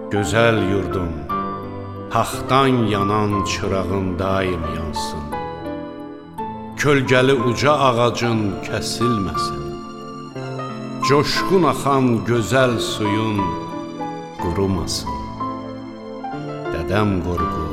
Gözəl yurdum, haqdan yanan çırağın daim yansın. Kölgəli uca ağacın kəsilməsin. Coşqun axan gözəl suyun qurumasın. Dədəm Qorqud